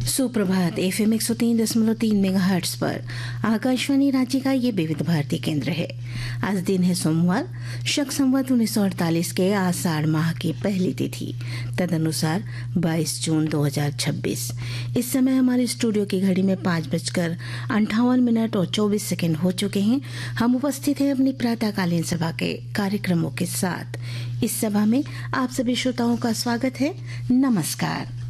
सुप्रभात। FM 103.3 megahertz पर आकाशवाणी रांची का ये विविध भारती केंद्र है। आज दिन है सोमवार, शक संवत 1948 के आषाढ़ माह की पहली तिथि, तदनुसार 22 जून 2026। इस समय हमारे स्टूडियो की घड़ी में 5:58 और 24 सेकंड हो चुके हैं। हम उपस्थित हैं अपनी प्रातःकालीन सभा के कार्यक्रमों के साथ। इस सभा में आप सभी श्रोताओं का स्वागत है। नमस्कार।